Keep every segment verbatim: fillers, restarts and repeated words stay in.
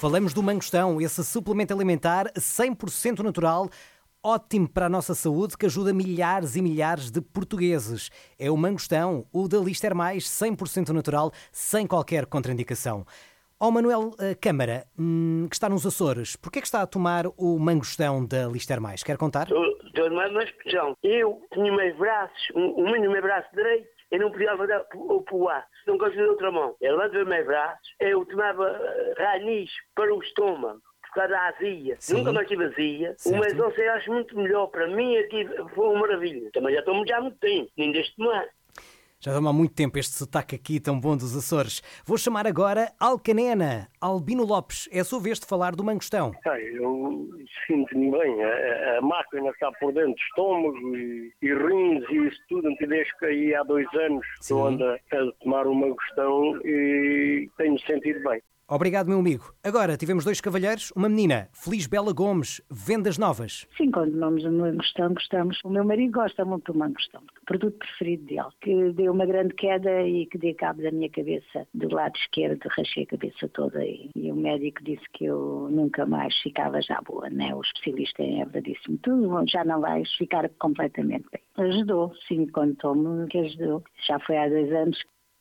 Falamos do mangostão, esse suplemento alimentar cem por cento natural, ótimo para a nossa saúde, que ajuda milhares e milhares de portugueses. É o mangostão, o da Lister Mais, cem por cento natural, sem qualquer contraindicação. Ó Manuel uh, Câmara, hum, que está nos Açores, porquê é que está a tomar o mangostão da Lister Mais? Quer contar? Estou numa uma expressão. Eu tinha meus braços, um, um no meu braço direito, eu não podia levantar o pular, se não gosto de outra mão. Eu levanto os meus braços, eu tomava uh, ranis para o estômago, por causa da azia. Sim. Nunca mais tive azia. Certo. O mangostão eu acho muito melhor. Para mim aqui foi uma maravilha. Também já estou já há muito tempo, nem deixo de tomar. Já dá-me há muito tempo este sotaque aqui tão bom dos Açores. Vou chamar agora Alcanena. Albino Lopes, é a sua vez de falar do mangostão. Ah, eu sinto-me bem. A, a máquina está por dentro do estômago e, e rins e isso tudo. Desde que aí há dois anos que eu ando a tomar o mangostão e tenho sentido bem. Obrigado, meu amigo. Agora tivemos dois cavalheiros, uma menina, Feliz Bela Gomes, vendas novas. Sim, quando vamos no mangostão, gostamos. O meu marido gosta muito do mangostão, o produto preferido dele, que deu uma grande queda e que deu cabo da minha cabeça, do lado esquerdo, rachei a cabeça toda e, e o médico disse que eu nunca mais ficava já boa, né? O especialista em Évora disse-me, tu já não vais ficar completamente bem. Ajudou, sim, quando tomo, que ajudou. Já foi há dois anos.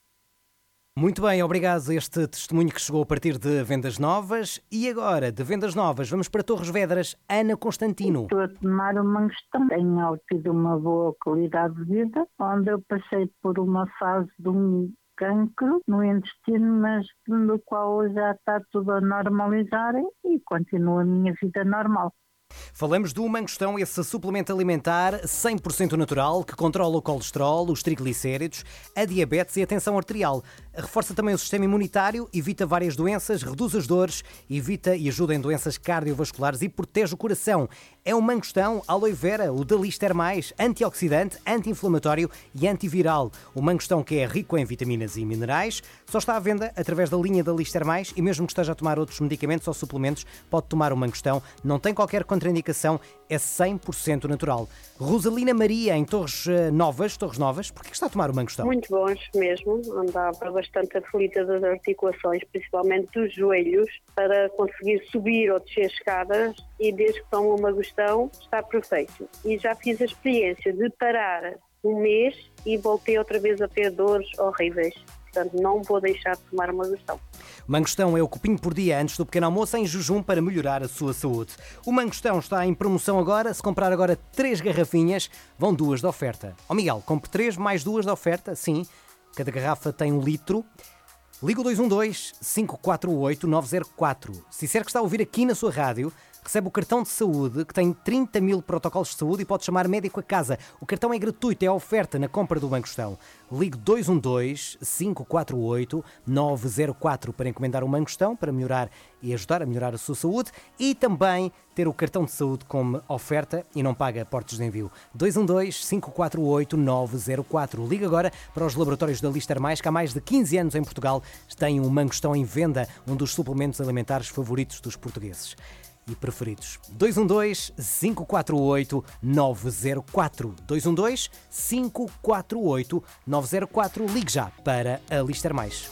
Muito bem, obrigado a este testemunho que chegou a partir de Vendas Novas. E agora, de Vendas Novas, vamos para Torres Vedras, Ana Constantino. Estou a tomar o mangostão, tenho obtido uma boa qualidade de vida, onde eu passei por uma fase de um cancro no intestino, mas do qual já está tudo a normalizar e continua a minha vida normal. Falamos do mangostão, esse suplemento alimentar cem por cento natural que controla o colesterol, os triglicéridos, a diabetes e a tensão arterial. Reforça também o sistema imunitário, evita várias doenças, reduz as dores, evita e ajuda em doenças cardiovasculares e protege o coração. É um mangostão aloe vera, o da Lister Mais, antioxidante, anti-inflamatório e antiviral. O mangostão, que é rico em vitaminas e minerais, só está à venda através da linha da Lister Mais e mesmo que esteja a tomar outros medicamentos ou suplementos, pode tomar o mangostão. Não tem qualquer contraindicação, é cem por cento natural. Rosalina Maria, em Torres Novas, Torres Novas, porquê está a tomar o mangostão? Muito bons mesmo, andava bastante aflita das articulações, principalmente dos joelhos, para conseguir subir ou descer escadas e desde que tomo o mangostão está perfeito. E já fiz a experiência de parar um mês e voltei outra vez a ter dores horríveis. Portanto, não vou deixar de tomar o mangostão. O mangostão é o copinho por dia antes do pequeno almoço em jejum para melhorar a sua saúde. O mangostão está em promoção agora. Se comprar agora três garrafinhas, vão duas de oferta. Ó Miguel, compre três mais duas de oferta, sim. Cada garrafa tem um litro. Liga o dois um dois, cinco quatro oito, nove zero quatro. Se disser que está a ouvir aqui na sua rádio, recebe o cartão de saúde, que tem trinta mil protocolos de saúde e pode chamar médico a casa. O cartão é gratuito, é a oferta na compra do mangostão. Ligue dois um dois, cinco quatro oito, nove zero quatro para encomendar o mangostão, para melhorar e ajudar a melhorar a sua saúde e também ter o cartão de saúde como oferta e não paga portos de envio. dois um dois, cinco quatro oito, nove zero quatro. Liga agora para os laboratórios da Lister Mais, que há mais de quinze anos em Portugal têm um mangostão em venda, um dos suplementos alimentares favoritos dos portugueses e preferidos. dois um dois, cinco quatro oito, nove zero quatro. dois um dois, cinco quatro oito, nove zero quatro. Ligue já para a Lister Mais.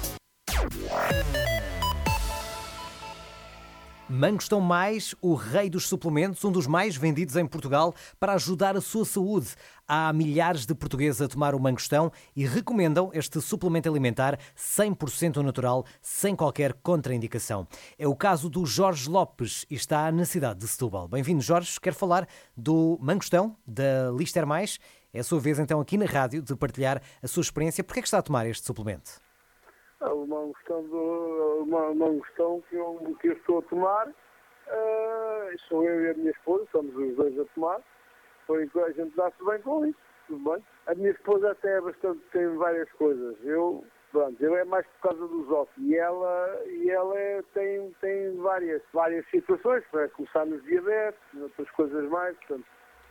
Mangostão Mais, o rei dos suplementos, um dos mais vendidos em Portugal para ajudar a sua saúde. Há milhares de portugueses a tomar o mangostão e recomendam este suplemento alimentar cem por cento natural, sem qualquer contraindicação. É o caso do Jorge Lopes e está na cidade de Setúbal. Bem-vindo, Jorge. Quer falar do mangostão da Lister Mais? É a sua vez, então, aqui na rádio, de partilhar a sua experiência. Porquê é que está a tomar este suplemento? O mangostão, do, o mangostão que, eu, que eu estou a tomar, uh, sou eu e a minha esposa, somos os dois a tomar. Foi, a gente dá-se bem com isso, tudo bem. A minha esposa até é bastante, tem várias coisas. Eu, pronto, eu é mais por causa dos ossos. E ela, e ela é, tem, tem várias, várias situações, para começar nos diabetes, outras coisas mais. Portanto,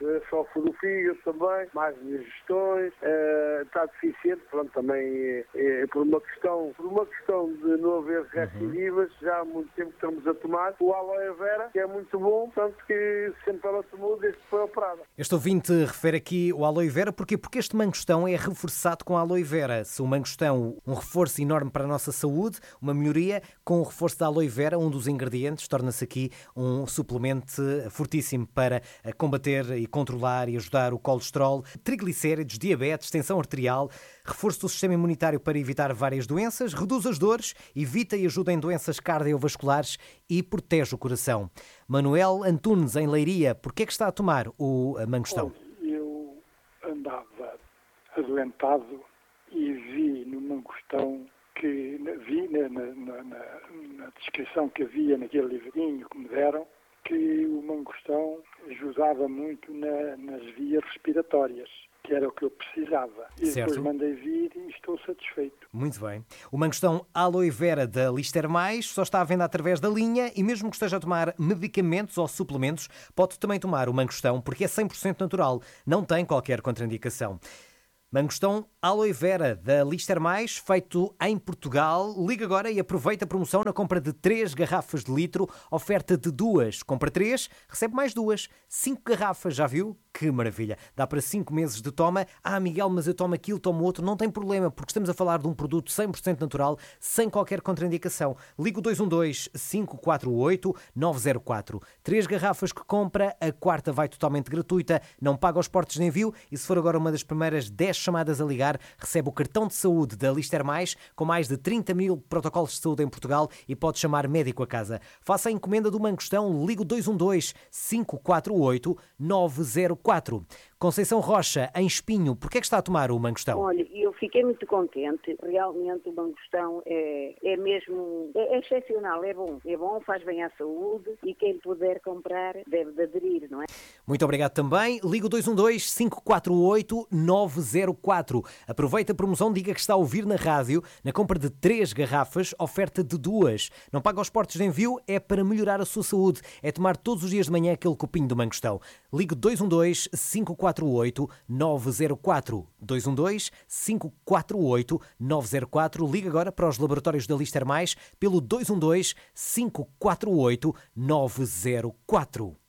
sofre do fígado também, mais digestões, uh, está deficiente, pronto, também é, é, por uma questão, por uma questão de não haver recidivas, uhum. já há muito tempo que estamos a tomar o aloe vera, que é muito bom, tanto que sempre ela tomou desde que foi operada. Este ouvinte refere aqui o aloe vera, porquê? Porque este mangostão é reforçado com aloe vera. Se o mangostão, um reforço enorme para a nossa saúde, uma melhoria, com o reforço da aloe vera, um dos ingredientes, torna-se aqui um suplemento fortíssimo para combater e controlar e ajudar o colesterol, triglicéridos, diabetes, tensão arterial, reforço do sistema imunitário para evitar várias doenças, reduz as dores, evita e ajuda em doenças cardiovasculares e protege o coração. Manuel Antunes, em Leiria, porquê é que está a tomar o mangostão? Eu andava adoentado e vi no mangostão, que vi na, na, na, na descrição que havia naquele livrinho que me deram, que o mangostão ajudava muito na, nas vias respiratórias, que era o que eu precisava. E certo. Depois mandei vir e estou satisfeito. Muito bem. O mangostão aloe vera da Lister Mais só está à venda através da linha e mesmo que esteja a tomar medicamentos ou suplementos, pode também tomar o mangostão porque é cem por cento natural, não tem qualquer contraindicação. Mangostão aloe vera da Lister Mais, feito em Portugal. Liga agora e aproveita a promoção na compra de três garrafas de litro, oferta de duas. Compra três, recebe mais duas. Cinco garrafas, já viu? Que maravilha. Dá para cinco meses de toma. Ah, Miguel, mas eu tomo aquilo, tomo outro. Não tem problema, porque estamos a falar de um produto cem por cento natural, sem qualquer contraindicação. Liga o dois um dois, cinco quatro oito, nove zero quatro. Três garrafas que compra, a quarta vai totalmente gratuita, não paga os portos de envio e se for agora uma das primeiras dez chamadas a ligar, recebe o cartão de saúde da Lister Mais, com mais de trinta mil protocolos de saúde em Portugal e pode chamar médico a casa. Faça a encomenda do mangostão, liga o dois um dois, cinco quatro oito, nove zero quatro. Conceição Rocha, em Espinho, porquê é que está a tomar o mangostão? Olha, eu fiquei muito contente. Realmente o mangostão é, é mesmo é, é excepcional, é bom. É bom, faz bem à saúde e quem puder comprar deve de aderir, não é? Muito obrigado também. Liga o dois um dois, cinco quatro oito, nove zero quatro. Aproveita a promoção, diga que está a ouvir na rádio. Na compra de três garrafas, oferta de duas. Não paga os portos de envio, é para melhorar a sua saúde. É tomar todos os dias de manhã aquele copinho do mangostão. Liga dois um dois, cinco quatro oito, nove zero quatro. dois um dois, cinco quatro oito, nove zero quatro. Liga agora para os laboratórios da Lister Mais pelo dois um dois, cinco quatro oito, nove zero quatro.